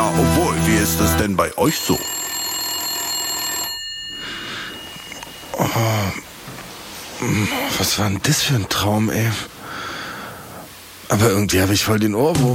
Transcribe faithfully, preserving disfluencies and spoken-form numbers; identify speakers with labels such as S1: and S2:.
S1: Ja, obwohl, wie ist es denn bei euch so?
S2: Oh, was war denn das für ein Traum, ey? Aber irgendwie habe ich voll den Ohrwurm.